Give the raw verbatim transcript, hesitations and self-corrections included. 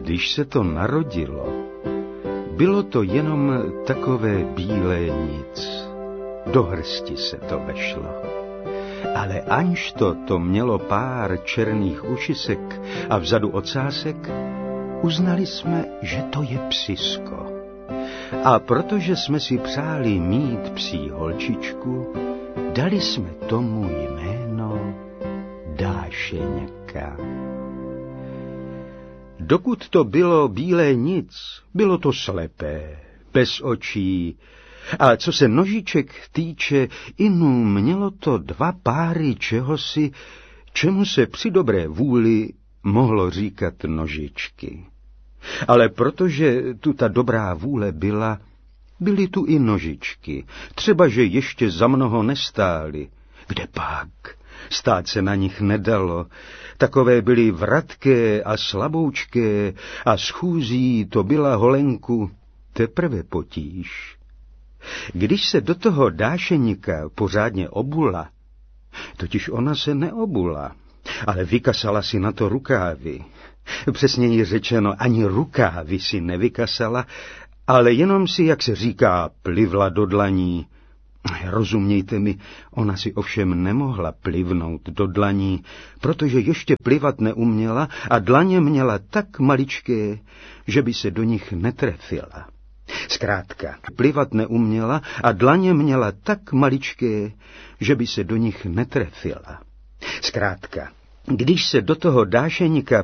Když se to narodilo, bylo to jenom takové bílé nic. Do hrsti se to vešlo. Ale anžto to mělo pár černých ušisek a vzadu ocásek, uznali jsme, že to je psisko. A protože jsme si přáli mít psí holčičku, dali jsme tomu jméno Dášeňka. Dokud to bylo bílé nic, bylo to slepé, bez očí. A co se nožiček týče, inu mělo to dva páry čehosi, čemu se při dobré vůli mohlo říkat nožičky. Ale protože tu ta dobrá vůle byla, byly tu i nožičky, třeba že ještě za mnoho nestály. Kde pak? Stát se na nich nedalo. Takové byly vratké a slaboučké a schůzí to byla holenku teprve potíž. Když se do toho Dášeňka pořádně obula, totiž ona se neobula, ale vykasala si na to rukávy. Přesněji řečeno, ani rukávy si nevykasala, ale jenom si, jak se říká, plivla do dlaní. Rozumějte mi, ona si ovšem nemohla plivnout do dlaní, protože ještě plivat neuměla a dlaně měla tak maličké, že by se do nich netrefila. Zkrátka, plivat neuměla a dlaně měla tak maličké, že by se do nich netrefila. Zkrátka, když se do toho Dášeňka